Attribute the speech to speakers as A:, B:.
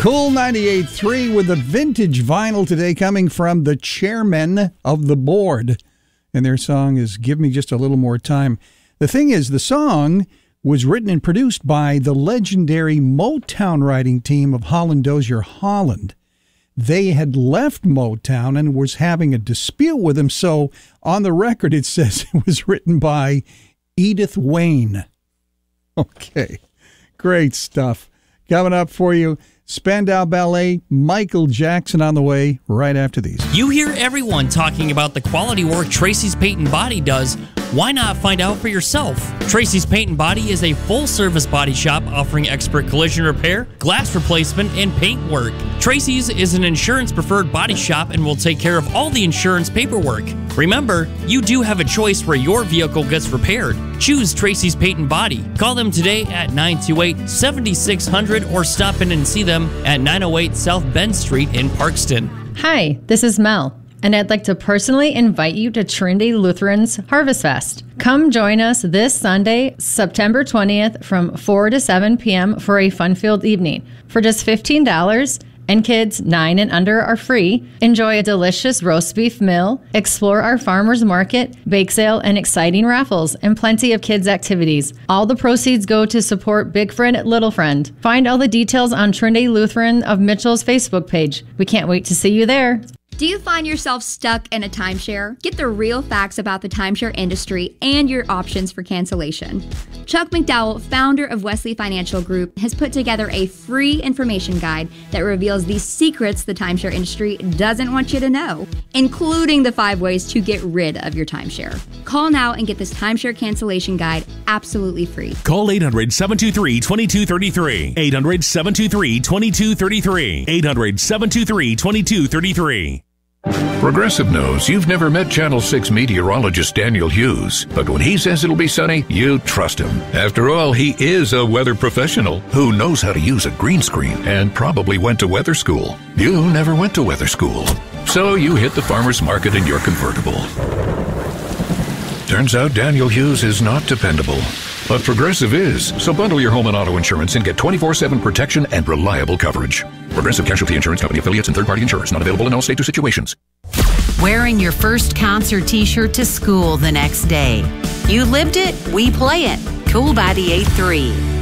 A: Cool 98.3 with a vintage vinyl today coming from the chairman of the board. And their song is Give Me Just a Little More Time. The thing is, the song was written and produced by the legendary Motown writing team of Holland Dozier Holland. They had left Motown and was having a dispute with them. So on the record, it says it was written by Edith Wayne. Okay, great stuff. Coming up for you, Spandau Ballet, Michael Jackson on the way right after these.
B: You hear everyone talking about the quality work Tracy's Paint and Body does. Why not find out for yourself? Tracy's Paint and Body is a full-service body shop offering expert collision repair, glass replacement, and paint work. Tracy's is an insurance-preferred body shop and will take care of all the insurance paperwork. Remember, you do have a choice where your vehicle gets repaired. Choose Tracy's Paint and Body. Call them today at 928-7600 or stop in and see them at 908 South Bend Street in Parkston.
C: Hi, this is Mel, and I'd like to personally invite you to Trinity Lutheran's Harvest Fest. Come join us this Sunday, September 20th from 4 to 7 p.m. for a fun-filled evening. For just $15, and kids 9 and under are free. Enjoy a delicious roast beef meal, explore our farmers market, bake sale, and exciting raffles, and plenty of kids' activities. All the proceeds go to support Big Friend, Little Friend. Find all the details on Trinity Lutheran of Mitchell's Facebook page. We can't wait to see you there.
D: Do you find yourself stuck in a timeshare? Get the real facts about the timeshare industry and your options for cancellation. Chuck McDowell, founder of Wesley Financial Group, has put together a free information guide that reveals the secrets the timeshare industry doesn't want you to know, including the 5 ways to get rid of your timeshare. Call now and get this timeshare cancellation guide absolutely free.
E: Call 800-723-2233. 800-723-2233. 800-723-2233.
F: Progressive knows you've never met Channel 6 meteorologist Daniel Hughes, but when he says it'll be sunny, you trust him. After all, he is a weather professional who knows how to use a green screen and probably went to weather school. You never went to weather school, so you hit the farmer's market in your convertible. Turns out Daniel Hughes is not dependable, but Progressive is. So bundle your home and auto insurance and get 24/7 protection and reliable coverage. Progressive Casualty Insurance Company affiliates and third-party insurers. Not available in all states or situations.
G: Wearing your first concert t-shirt to school the next day. You lived it, we play it. Cool 98.3.